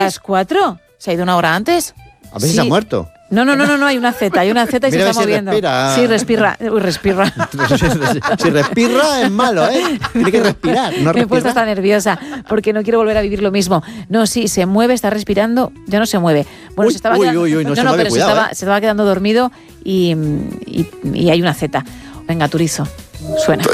las 4. Se ha ido una hora antes. A veces se ha muerto. No, hay una Z y se está moviendo. Respira. Sí, respira. Uy, respira. Si respira es malo, ¿eh? Tiene que respirar. No Me he puesto hasta nerviosa porque no quiero volver a vivir lo mismo. No, sí, se mueve, está respirando, ya no se mueve. Bueno, uy, se estaba quedando, pero se estaba quedando dormido y hay una Z. Venga, Turizo, suena.